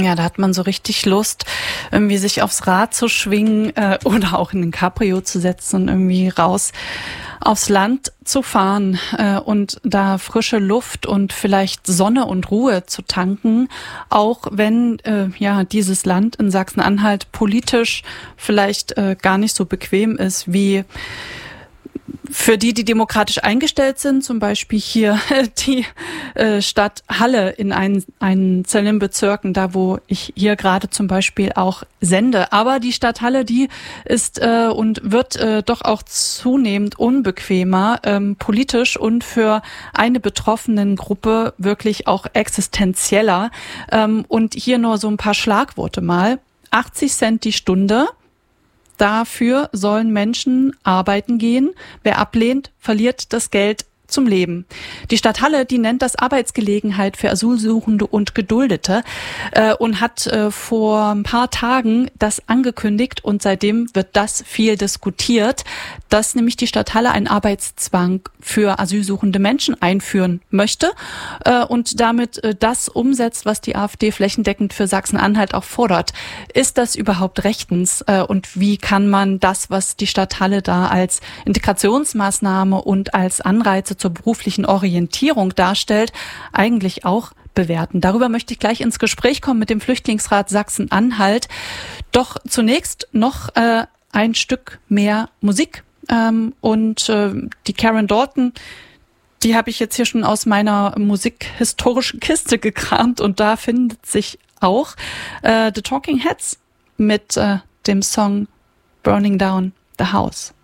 Ja, da hat man so richtig Lust, irgendwie sich aufs Rad zu schwingen oder auch in ein Cabrio zu setzen und irgendwie raus aufs Land zu fahren und da frische Luft und vielleicht Sonne und Ruhe zu tanken, auch wenn dieses Land in Sachsen-Anhalt politisch vielleicht gar nicht so bequem ist wie für die demokratisch eingestellt sind, zum Beispiel hier die Stadt Halle in einzelnen Bezirken, da wo ich hier gerade zum Beispiel auch sende. Aber die Stadt Halle, die ist und wird doch auch zunehmend unbequemer politisch und für eine betroffenen Gruppe wirklich auch existenzieller. Und hier nur so ein paar Schlagworte mal. 80 Cent die Stunde. Dafür sollen Menschen arbeiten gehen. Wer ablehnt, verliert das Geld zum Leben. Die Stadt Halle, die nennt das Arbeitsgelegenheit für Asylsuchende und Geduldete und hat vor ein paar Tagen das angekündigt und seitdem wird das viel diskutiert, dass nämlich die Stadt Halle einen Arbeitszwang für asylsuchende Menschen einführen möchte und damit das umsetzt, was die AfD flächendeckend für Sachsen-Anhalt auch fordert. Ist das überhaupt rechtens und wie kann man das, was die Stadt Halle da als Integrationsmaßnahme und als Anreize zur beruflichen Orientierung darstellt, eigentlich auch bewerten? Darüber möchte ich gleich ins Gespräch kommen mit dem Flüchtlingsrat Sachsen-Anhalt. Doch zunächst noch ein Stück mehr Musik. Die Karen Dalton, die habe ich jetzt hier schon aus meiner musikhistorischen Kiste gekramt und da findet sich auch The Talking Heads mit dem Song Burning Down the House.